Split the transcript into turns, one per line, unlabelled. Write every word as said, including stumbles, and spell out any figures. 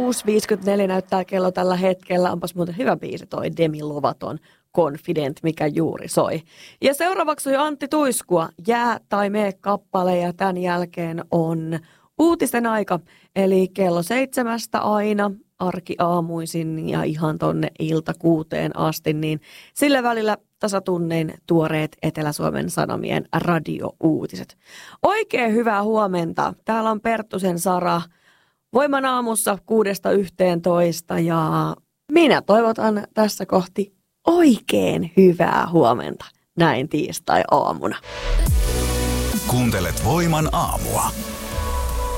kuusi viisikymmentäneljä näyttää kello tällä hetkellä. Onpas muuten hyvä biisi toi Demi Lovaton Confident, mikä juuri soi. Ja seuraavaksi on Antti Tuiskua, Jää tai mee kappale, ja tämän jälkeen on uutisten aika, eli kello seitsemästä aina arkiaamuisin ja ihan tonne ilta kuuteen asti, niin sillä välillä tasatunnein tuoreet Etelä-Suomen Sanomien radiouutiset. Oikein hyvää huomenta. Täällä on Perttusen Sara Voiman aamussa kuudesta yhteentoista ja minä toivotan tässä kohti oikein hyvää huomenta näin tiistai-aamuna.
Kuuntelet Voiman aamua.